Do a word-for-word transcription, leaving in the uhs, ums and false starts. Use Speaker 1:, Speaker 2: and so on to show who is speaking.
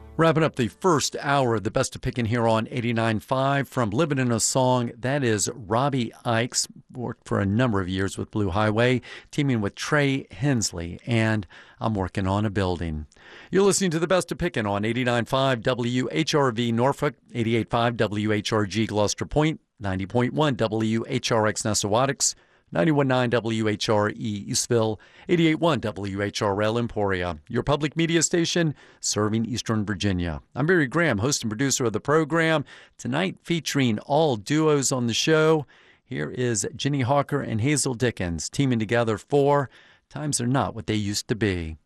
Speaker 1: Wrapping up the first hour of the Best of Pickin' here on eighty-nine point five from Living in a Song. That is Robbie Ickes, worked for a number of years with Blue Highway, teaming with Trey Hensley, and I'm Working on a Building. You're listening to the Best of Pickin' on eighty-nine point five W H R V Norfolk, eighty-eight point five W H R G Gloucester Point, ninety point one W H R X Nessawadox, ninety-one point nine W H R E Eastville, eighty-eight point one W H R L Emporia, your public media station serving Eastern Virginia. I'm Barry Graham, host and producer of the program. Tonight featuring all duos on the show. Here is Jenny Hawker and Hazel Dickens teaming together for Times Are Not What They Used to Be.